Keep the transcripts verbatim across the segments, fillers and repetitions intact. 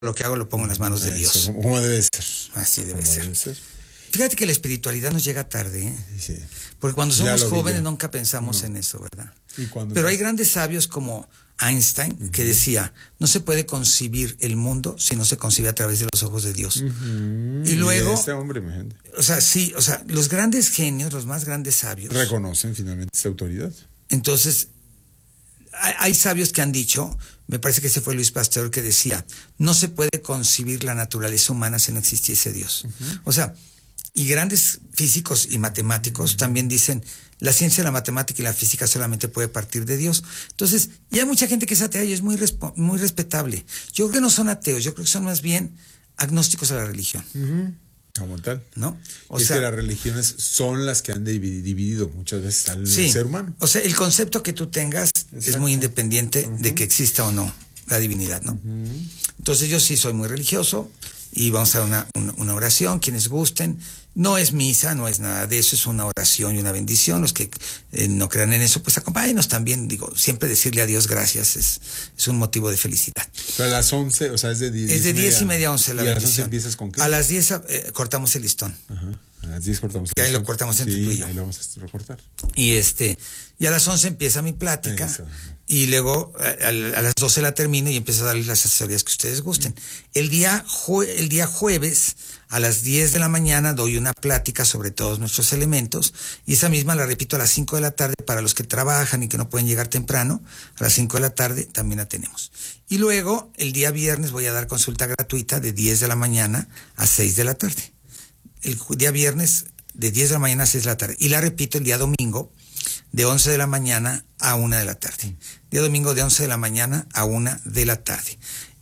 lo que hago lo pongo en las manos de Dios. Eso, como debe ser. Así debe como ser. debe ser. Fíjate que la espiritualidad nos llega tarde, ¿eh? Sí. Porque cuando Ya somos lo vi jóvenes ya. nunca pensamos No. en eso, ¿verdad? ¿Y cuándo Pero hay empieza? grandes sabios como Einstein, uh-huh, que decía, no se puede concebir el mundo si no se concibe a través de los ojos de Dios. Uh-huh. Y luego, y este hombre, mi gente, o sea, sí, o sea, los grandes genios, los más grandes sabios, reconocen finalmente esa autoridad. Entonces, hay, hay sabios que han dicho, me parece que ese fue Luis Pasteur, que decía, no se puede concebir la naturaleza humana si no existiese Dios. Uh-huh. O sea, y grandes físicos y matemáticos uh-huh. también dicen, la ciencia, la matemática y la física solamente puede partir de Dios. Entonces, y hay mucha gente que es atea y es muy, resp- muy respetable. Yo creo que no son ateos, yo creo que son más bien agnósticos a la religión. Uh-huh. Como tal. ¿No? O es sea, que las religiones son las que han dividido muchas veces al sí, ser humano. O sea, el concepto que tú tengas Exacto. es muy independiente uh-huh. de que exista o no la divinidad, ¿no? Uh-huh. Entonces yo sí soy muy religioso y vamos a dar una, una, una oración, quienes gusten. No es misa, no es nada de eso, es una oración y una bendición. Los que eh, no crean en eso, pues acompáñenos también. Digo, siempre decirle a Dios gracias es, es un motivo de felicidad. Pero a las once, o sea, es de diez. Es de diez y media a once la ¿Y bendición. a las once empiezas con qué? A las diez eh, cortamos el listón. Ajá. A las diez cortamos el listón. Y ahí listón. lo cortamos entre sí, tú y yo. ahí lo vamos a recortar. Y este, y a las once empieza mi plática. Eso. Y luego a, a, a las doce la termino y empiezo a darles las asesorías que ustedes gusten. El día, jue, el día jueves a las diez de la mañana doy una plática sobre todos nuestros elementos y esa misma la repito a las cinco de la tarde para los que trabajan y que no pueden llegar temprano. A las cinco de la tarde también la tenemos. Y luego el día viernes voy a dar consulta gratuita de diez de la mañana a seis de la tarde. El día viernes de diez de la mañana a seis de la tarde. Y la repito el día domingo de once de la mañana a una de la tarde. Día domingo de once de la mañana a una de la tarde.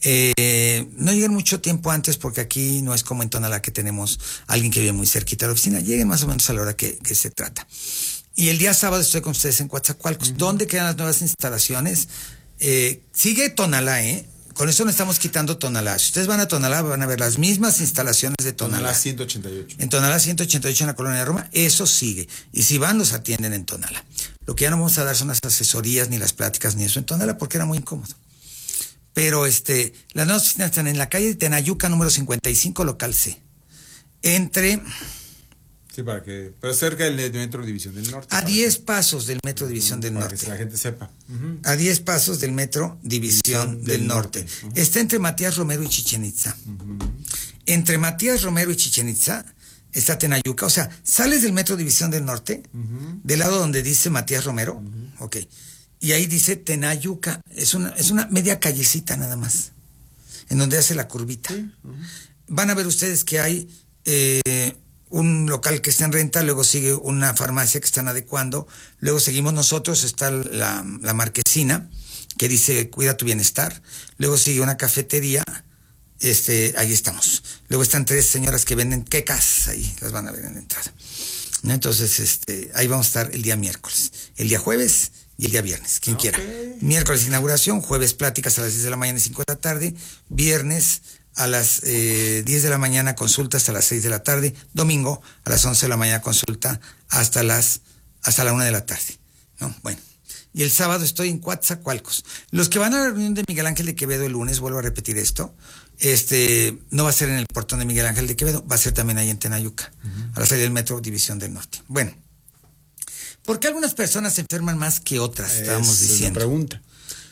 Eh, no lleguen mucho tiempo antes porque aquí no es como en Tonalá que tenemos a alguien que vive muy cerquita de la oficina. Lleguen más o menos a la hora que, que se trata. Y el día sábado estoy con ustedes en Coatzacoalcos. Uh-huh. ¿Dónde quedan las nuevas instalaciones? Eh, sigue Tonalá, ¿eh? Con eso no estamos quitando Tonalá. Si ustedes van a Tonalá, van a ver las mismas instalaciones de Tonalá. Tonalá ciento ochenta y ocho. En Tonalá ciento ochenta y ocho en la Colonia de Roma, eso sigue. Y si van, los atienden en Tonalá. Lo que ya no vamos a dar son las asesorías, ni las pláticas, ni eso en Tonalá, porque era muy incómodo. Pero este, las nuevas oficinas están en la calle de Tenayuca, número cincuenta y cinco, local C. Entre... Sí, para que... Pero cerca del Metro División del Norte. A diez que, pasos del Metro División del para Norte. Para que la gente sepa. Uh-huh. A diez pasos del Metro División, División del, del Norte. norte. Uh-huh. Está entre Matías Romero y Chichén Itzá. Uh-huh. Entre Matías Romero y Chichén Itzá está Tenayuca. O sea, sales del Metro División del Norte, uh-huh. del lado donde dice Matías Romero. Uh-huh. Ok. Y ahí dice Tenayuca. Es una, es una media callecita nada más. En donde hace la curvita. Sí. Uh-huh. Van a ver ustedes que hay... Eh, un local que está en renta, luego sigue una farmacia que están adecuando, luego seguimos nosotros, está la, la marquesina que dice cuida tu bienestar, luego sigue una cafetería, este, ahí estamos, luego están tres señoras que venden quecas, ahí las van a ver en la entrada, ¿no? Entonces este, ahí vamos a estar el día miércoles, el día jueves y el día viernes, quien okay. quiera, miércoles inauguración, jueves pláticas a las diez de la mañana y cinco de la tarde, viernes a las eh, diez de la mañana consulta hasta las seis de la tarde, domingo a las once de la mañana consulta hasta las hasta la una de la tarde, ¿no? Bueno, y el sábado estoy en Coatzacoalcos. Los que van a la reunión de Miguel Ángel de Quevedo el lunes, vuelvo a repetir esto, este no va a ser en el portón de Miguel Ángel de Quevedo, va a ser también ahí en Tenayuca, uh-huh. a la salida del Metro División del Norte. Bueno, ¿por qué algunas personas se enferman más que otras? Estábamos es diciendo. La pregunta.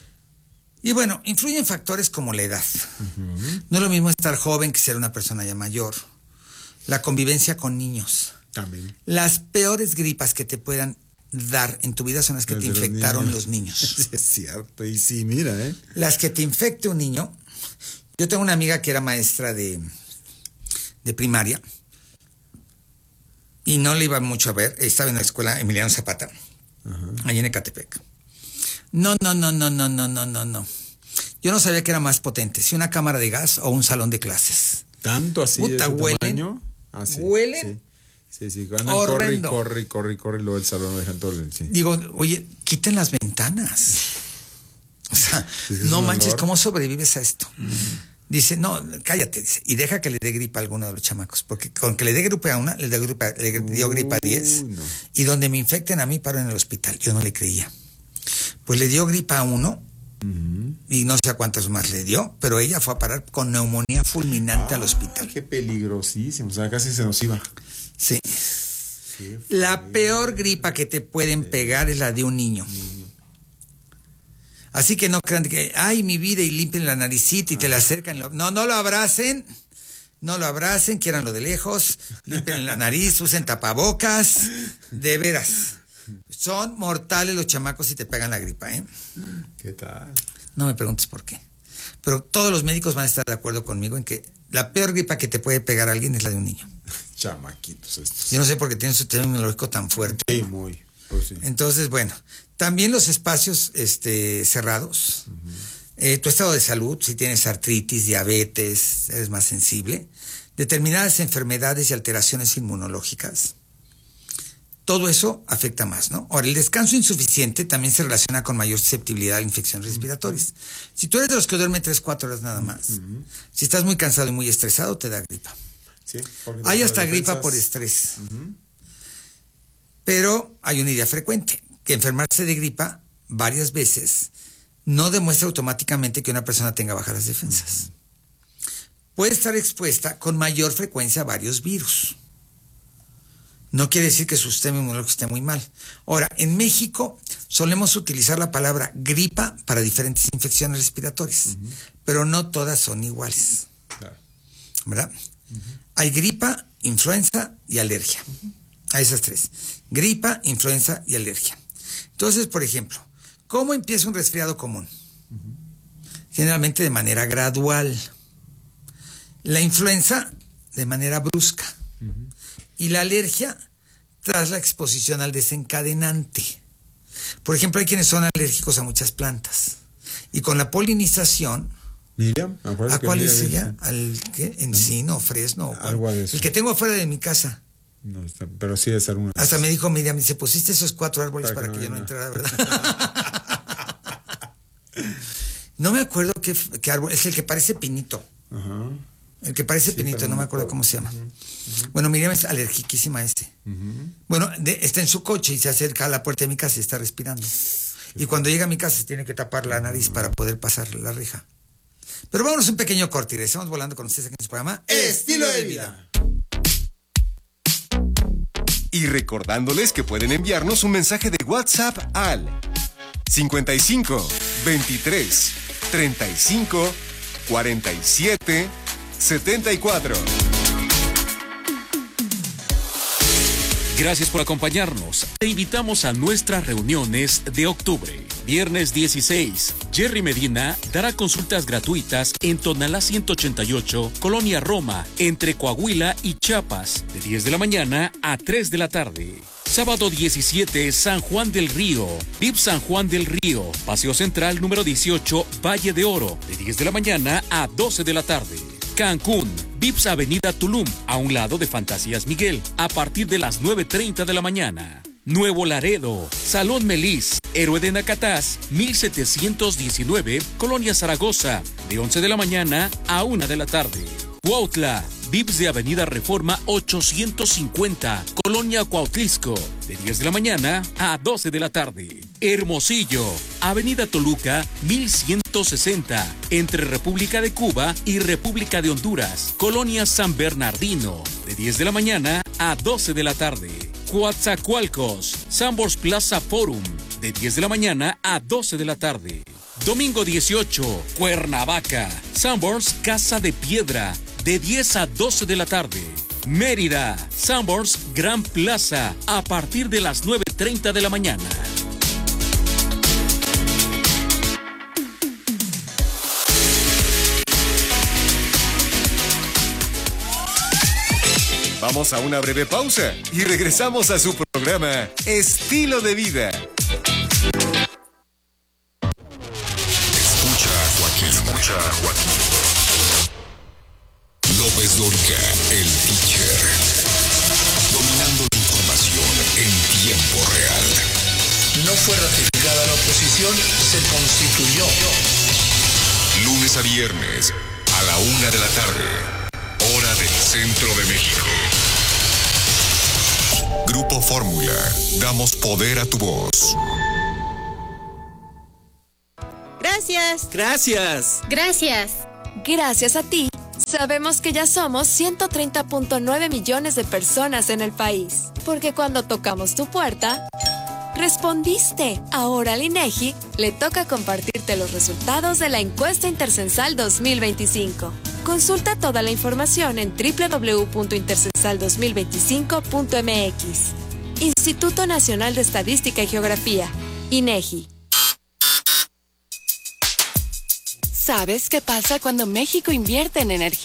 Y bueno, influyen factores como la edad. Uh-huh. No es lo mismo estar joven que ser una persona ya mayor. La convivencia con niños. También. Las peores gripas que te puedan dar en tu vida son las que Desde te infectaron los niños. Los niños. Sí, es cierto. Y sí, mira, ¿eh? Las que te infecte un niño. Yo tengo una amiga que era maestra de, de primaria y no le iba mucho a ver. Estaba en la escuela Emiliano Zapata, uh-huh. allí en Ecatepec. No, no, no, no, no, no, no, no, no. Yo no sabía que era más potente, si una cámara de gas o un salón de clases. ¿Tanto así? Puta, huelen. Ah, sí, huelen. Sí, sí, sí. Ganan, corre, corre, corre, corre, y luego el salón lo dejan todo. Sí. Digo, oye, quiten las ventanas. O sea, sí, no manches, olor. ¿Cómo sobrevives a esto? Mm. Dice, no, cállate, dice, y deja que le dé gripa a alguno de los chamacos, porque con que le dé gripa a una, le, dé gripa, le dio gripa a diez, no. Y donde me infecten a mí, paro en el hospital. Yo no le creía. Pues le dio gripa a uno Uh-huh. Y no sé a cuántas más le dio, pero ella fue a parar con neumonía fulminante ah, al hospital. Qué peligrosísimo, o sea, casi se nos iba. Sí. La peor gripa que te pueden pegar es la de un niño. Así que no crean que, ay, mi vida, y limpien la naricita y te la acercan. No, no lo abracen, no lo abracen, quieranlo de lejos, limpien la nariz, usen tapabocas, de veras. Son mortales los chamacos si te pegan la gripa, ¿eh? ¿Qué tal? No me preguntes por qué. Pero todos los médicos van a estar de acuerdo conmigo en que la peor gripa que te puede pegar a alguien es la de un niño. Chamaquitos estos. Yo no sé por qué tienen su sistema inmunológico tan fuerte. Sí, muy. Pues sí. Entonces, bueno, también los espacios este, cerrados, uh-huh. eh, tu estado de salud, si tienes artritis, diabetes, eres más sensible, determinadas enfermedades y alteraciones inmunológicas, todo eso afecta más, ¿no? Ahora, el descanso insuficiente también se relaciona con mayor susceptibilidad a infecciones respiratorias. Uh-huh. Si tú eres de los que duermen tres, cuatro horas nada más, uh-huh. si estás muy cansado y muy estresado, te da gripa. Sí, hay hasta gripa por estrés. Uh-huh. Pero hay una idea frecuente, que enfermarse de gripa varias veces no demuestra automáticamente que una persona tenga bajas las defensas. Uh-huh. Puede estar expuesta con mayor frecuencia a varios virus. No quiere decir que su sistema inmunológico esté muy mal. Ahora, en México solemos utilizar la palabra gripa para diferentes infecciones respiratorias, uh-huh. pero no todas son iguales. Claro. ¿Verdad? Uh-huh. Hay gripa, influenza y alergia. Uh-huh. A esas tres. Gripa, influenza y alergia. Entonces, por ejemplo, ¿cómo empieza un resfriado común? Uh-huh. Generalmente de manera gradual. La influenza de manera brusca. Uh-huh. Y la alergia tras la exposición al desencadenante. Por ejemplo, hay quienes son alérgicos a muchas plantas. Y con la polinización... Miriam, ¿a cuál es ella? ¿Al qué? ¿Encino, fresno? Algo de eso. El que tengo afuera de mi casa. No, está, pero sí es alguna. Hasta me dijo Miriam, dice, pusiste esos cuatro árboles para, para que, que no yo no entrara, ¿verdad? No me acuerdo qué, qué árbol, es el que parece pinito. Ajá. El que parece sí, pinito, no me acuerdo cómo se llama. Uh-huh. Uh-huh. Bueno, Miriam es alergiquísima a ese. Uh-huh. Bueno, de, está en su coche y se acerca a la puerta de mi casa y está respirando. Y cuando llega a mi casa se tiene que tapar la nariz para poder pasar la reja. Pero vámonos un pequeño corte y regresamos volando con ustedes aquí en su programa Estilo de Vida. Y recordándoles que pueden enviarnos un mensaje de WhatsApp al cincuenta y cinco, veintitrés, treinta y cinco, cuarenta y siete, setenta y cuatro. Gracias por acompañarnos. Te invitamos a nuestras reuniones de octubre. Viernes dieciséis, Jerry Medina dará consultas gratuitas en Tonalá ciento ochenta y ocho, Colonia Roma, entre Coahuila y Chiapas, de diez de la mañana a tres de la tarde. Sábado diecisiete, San Juan del Río, V I P San Juan del Río, Paseo Central número dieciocho, Valle de Oro, de diez de la mañana a doce de la tarde. Cancún, V I P S Avenida Tulum, a un lado de Fantasías Miguel, a partir de las nueve treinta de la mañana. Nuevo Laredo, Salón Melis, Héroe de Nacatás, mil setecientos diecinueve, Colonia Zaragoza, de once de la mañana a una de la tarde. Cuautla, V I P S de Avenida Reforma ochocientos cincuenta, Colonia Cuautlisco, de diez de la mañana a doce de la tarde. Hermosillo, Avenida Toluca mil ciento sesenta, entre República de Cuba y República de Honduras, Colonia San Bernardino, de diez de la mañana a doce de la tarde. Coatzacoalcos, Sanborns Plaza Forum, de diez de la mañana a doce de la tarde. Domingo dieciocho, Cuernavaca, Sanborns Casa de Piedra, de diez a doce de la tarde. Mérida, Sanborns Gran Plaza, a partir de las nueve treinta de la mañana. Vamos a una breve pausa y regresamos a su programa Estilo de Vida. Escucha a Joaquín. Escucha a Joaquín. López Dóriga, el teacher. Dominando la información en tiempo real. No fue ratificada la oposición, se constituyó. Lunes a viernes, a la una de la tarde. Hora del Centro de México. Grupo Fórmula. Damos poder a tu voz. Gracias. Gracias. Gracias. Gracias a ti, sabemos que ya somos ciento treinta punto nueve millones de personas en el país. Porque cuando tocamos tu puerta, respondiste. Ahora al INEGI le toca compartirte los resultados de la encuesta intercensal dos mil veinticinco. Consulta toda la información en doble u doble u doble u punto intercensal dos mil veinticinco punto m x. Instituto Nacional de Estadística y Geografía, INEGI. ¿Sabes qué pasa cuando México invierte en energía?